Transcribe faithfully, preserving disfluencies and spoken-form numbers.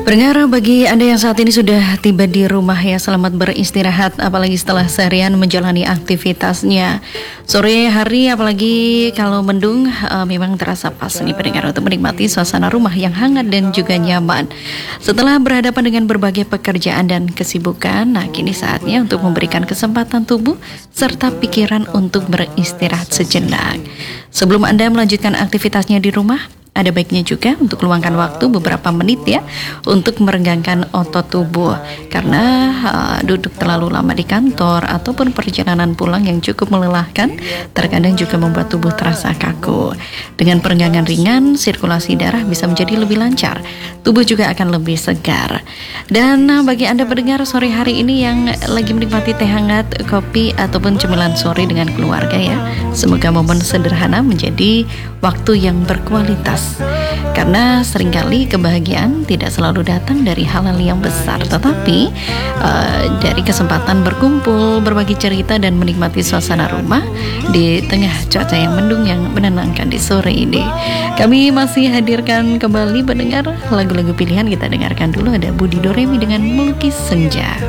Pendengar, bagi Anda yang saat ini sudah tiba di rumah ya, selamat beristirahat apalagi setelah seharian menjalani aktivitasnya. Sore hari apalagi kalau mendung uh, memang terasa pas nih pendengar untuk menikmati suasana rumah yang hangat dan juga nyaman. Setelah berhadapan dengan berbagai pekerjaan dan kesibukan, nah kini saatnya untuk memberikan kesempatan tubuh serta pikiran untuk beristirahat sejenak. Sebelum Anda melanjutkan aktivitasnya di rumah, ada baiknya juga untuk luangkan waktu beberapa menit ya untuk merenggangkan otot tubuh, karena uh, duduk terlalu lama di kantor ataupun perjalanan pulang yang cukup melelahkan terkadang juga membuat tubuh terasa kaku. Dengan perenggangan ringan, sirkulasi darah bisa menjadi lebih lancar, tubuh juga akan lebih segar. Dan uh, bagi Anda pendengar sore hari ini yang lagi menikmati teh hangat, kopi ataupun cemilan sore dengan keluarga ya, semoga momen sederhana menjadi waktu yang berkualitas. Karena seringkali kebahagiaan tidak selalu datang dari hal-hal yang besar, tetapi uh, dari kesempatan berkumpul, berbagi cerita dan menikmati suasana rumah di tengah cuaca yang mendung yang menenangkan di sore ini. Kami masih hadirkan kembali pendengar lagu-lagu pilihan. Kita dengarkan dulu, ada Budi Doremi dengan Melukis Senja.